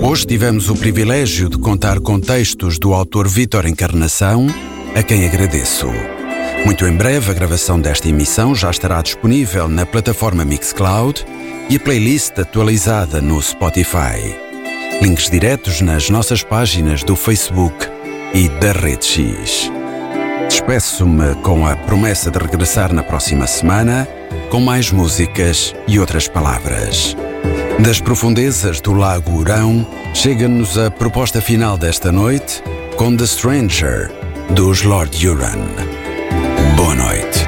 Hoje tivemos o privilégio de contar com textos do autor Vítor Encarnação, a quem agradeço. Muito em breve a gravação desta emissão já estará disponível na plataforma Mixcloud e a playlist atualizada no Spotify. Links diretos nas nossas páginas do Facebook e da Rede X. Despeço-me com a promessa de regressar na próxima semana com mais músicas e outras palavras. Das profundezas do Lago Hurão chega-nos a proposta final desta noite com The Stranger, dos Lord Huron. Boa noite.